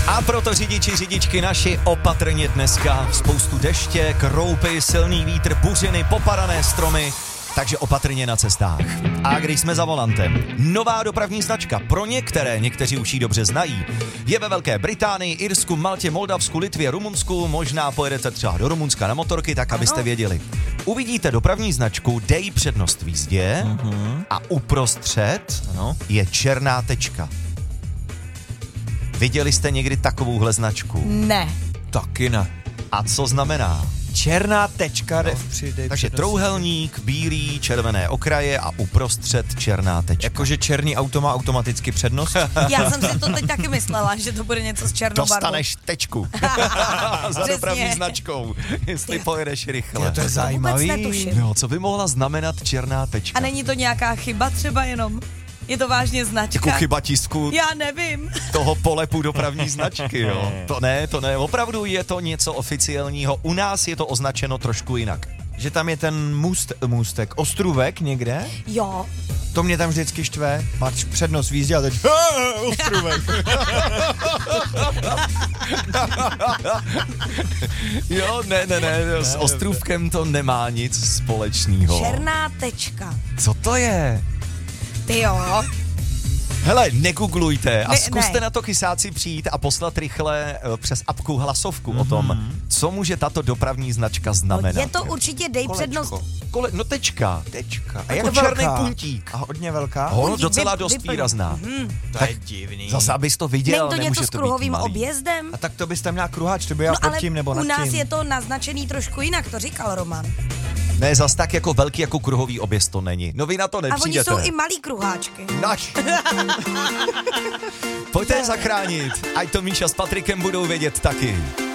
A proto řidiči, řidičky naši, opatrně dneska. Spoustu deště, kroupy, silný vítr, buřiny, popadané stromy. Takže opatrně na cestách. A když jsme za volantem, nová dopravní značka pro někteří už ji dobře znají. Je ve Velké Británii, Irsku, Maltě, Moldavsku, Litvě, Rumunsku, možná pojedete třeba do Rumunska na motorky, tak abyste věděli. Uvidíte dopravní značku, dej přednost v jízdě a uprostřed je černá tečka. Viděli jste někdy takovouhle značku? Ne. Taky ne. A co znamená? Černá tečka Takže trouhelník, bílý, červené okraje a uprostřed černá tečka. Jakože černý auto má automaticky přednost? Já jsem si to teď taky myslela, že to bude něco s černou barvou. Dostaneš tečku za dopravní značkou, jestli pojedeš rychle. To je zajímavý. Vůbec netuším. No, co by mohla znamenat černá tečka? A není to nějaká chyba třeba jenom? Je to vážně značka? Jako chyba tisku Já nevím. toho polepu dopravní značky, jo? To ne, opravdu je to něco oficiálního. U nás je to označeno trošku jinak. Že tam je ten můstek, ostrůvek někde? Jo. To mě tam vždycky štve. Máš přednost v jízdě a teď ostrůvek. Jo, ne, s ostrůvkem to nemá nic společného. Černá tečka. Co to je? Ty jo. Hele, negooglujte a Ne, zkuste ne. na to chysáci přijít a poslat rychle přes apku hlasovku o tom, co může tato dopravní značka znamenat. Je to určitě dej přednost. No tečka. A Jako černý puntík. A hodně velká? Docela dost výrazná. To je divný. Zase, abys to viděl, Není to nemůže něco s to být kruhovým malý. objezdem? A tak to bys tam měla kruháč, to by já pod ale tím nebo u nad nás tím. je to naznačený trošku jinak, to říkal Roman. Ne, zas tak jako velký jako kruhový objezd to není. No vy na to A oni nepřijdete. jsou i malý kruháčky. Naš. Pojďte je zachránit, ať to Míša s Patrikem budou vědět taky.